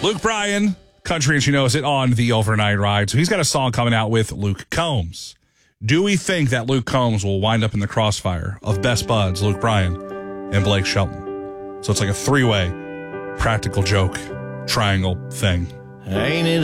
Luke Bryan, Country and She Knows It on the Overnight Ride. So he's got a song coming out with Luke Combs. Do we think that Luke Combs will wind up in the crossfire of best buds, Luke Bryan and Blake Shelton? So it's like a three-way practical joke triangle thing. Ain't it